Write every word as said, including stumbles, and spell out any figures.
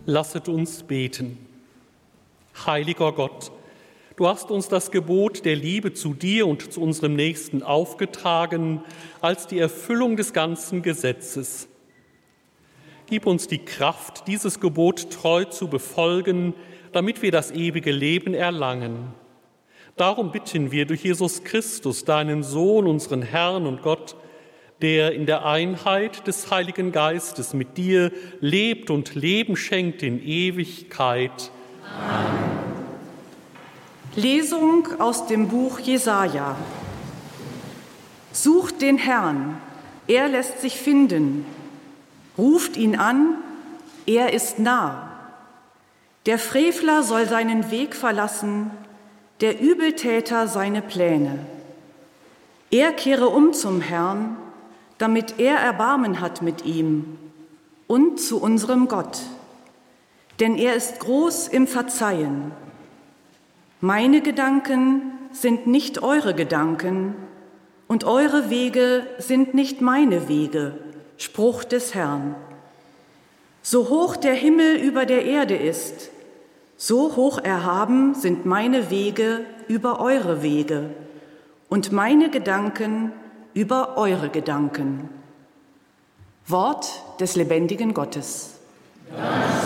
Lasset uns beten. Heiliger Gott, du hast uns das Gebot der Liebe zu dir und zu unserem Nächsten aufgetragen als die Erfüllung des ganzen Gesetzes. Gib uns die Kraft, dieses Gebot treu zu befolgen, damit wir das ewige Leben erlangen. Darum bitten wir durch Jesus Christus, deinen Sohn, unseren Herrn und Gott, der in der Einheit des Heiligen Geistes mit dir lebt und Leben schenkt in Ewigkeit. Amen. Lesung aus dem Buch Jesaja. Sucht den Herrn, er lässt sich finden. Ruft ihn an, er ist nah. Der Frevler soll seinen Weg verlassen, der Übeltäter seine Pläne. Er kehre um zum Herrn, damit er Erbarmen hat mit ihm und zu unserem Gott. Denn er ist groß im Verzeihen. Meine Gedanken sind nicht eure Gedanken und eure Wege sind nicht meine Wege, Spruch des Herrn. So hoch der Himmel über der Erde ist, so hoch erhaben sind meine Wege über eure Wege und meine Gedanken über eure Gedanken. Wort des lebendigen Gottes. Dank